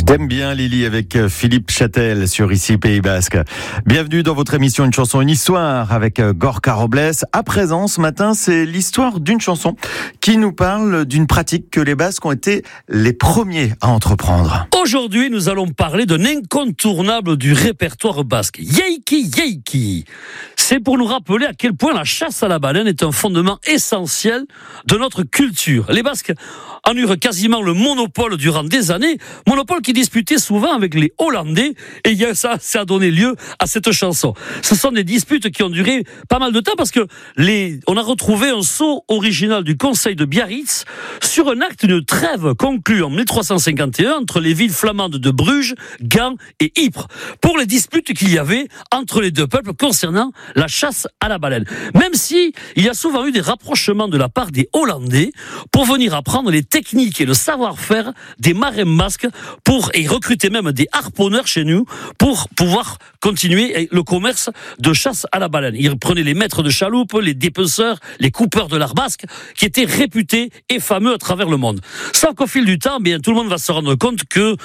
T'aimes bien Lily avec Philippe Châtel sur Ici Pays Basque. Bienvenue dans votre émission Une chanson, une histoire avec Gorka Robles. À présent, ce matin, c'est l'histoire d'une chanson qui nous parle d'une pratique que les Basques ont été les premiers à entreprendre. Aujourd'hui, nous allons parler d'un incontournable du répertoire basque. Yeiki Yeiki. C'est pour nous rappeler à quel point la chasse à la baleine est un fondement essentiel de notre culture. Les Basques en eurent quasiment le monopole durant des années, monopole qui disputait souvent avec les Hollandais, et ça a donné lieu à cette chanson. Ce sont des disputes qui ont duré pas mal de temps parce que on a retrouvé un sceau original du Conseil de Biarritz sur un acte de trêve conclu en 1351 entre les villes flamandes de Bruges, Gand et Ypres pour les disputes qu'il y avait entre les deux peuples concernant la chasse à la baleine. Même si il y a souvent eu des rapprochements de la part des Hollandais pour venir apprendre les techniques et le savoir-faire des marins basques et recruter même des harponneurs chez nous pour pouvoir continuer le commerce de chasse à la baleine. Ils prenaient les maîtres de chaloupe, les dépeceurs, les coupeurs de l'art basque qui étaient réputés et fameux à travers le monde. Sans qu'au fil du temps, tout le monde va se rendre compte que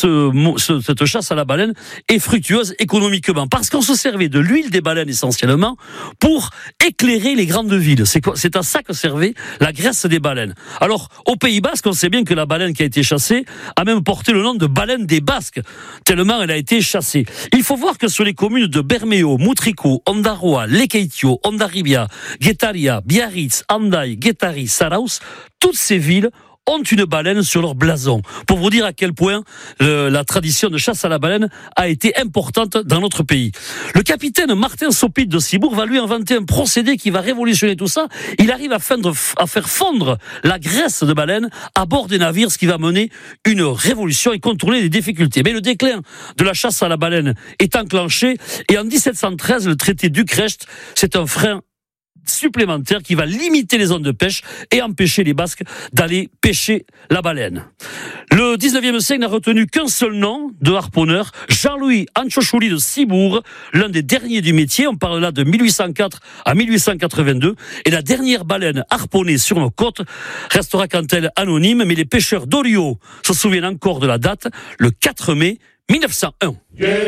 cette chasse à la baleine est fructueuse économiquement parce qu'on se servait de l'huile des baleines essentiellement pour éclairer les grandes villes. C'est à ça que servait la graisse des baleines. Alors, au Pays Basque, on sait bien que la baleine qui a été chassée a même porté le nom de baleine des Basques, tellement elle a été chassée. Il faut voir que sur les communes de Bermeo, Mutriku, Ondarroa, Lekeitio, Ondarribia, Guetaria, Biarritz, Hendaye, Guetari, Saraus, toutes ces villes ont une baleine sur leur blason. Pour vous dire à quel point la tradition de chasse à la baleine a été importante dans notre pays. Le capitaine Martin Sopit de Cibourg va lui inventer un procédé qui va révolutionner tout ça. Il arrive à faire fondre la graisse de baleine à bord des navires, ce qui va mener une révolution et contourner les difficultés. Mais le déclin de la chasse à la baleine est enclenché et en 1713, le traité d'Utrecht, c'est un frein supplémentaire qui va limiter les zones de pêche et empêcher les Basques d'aller pêcher la baleine. Le 19e siècle n'a retenu qu'un seul nom de harponneur, Jean-Louis Anchochouli de Cibourg, l'un des derniers du métier. On parle là de 1804 à 1882. Et la dernière baleine harponnée sur nos côtes restera quant à elle anonyme, mais les pêcheurs d'Olio se souviennent encore de la date, le 4 mai 1901.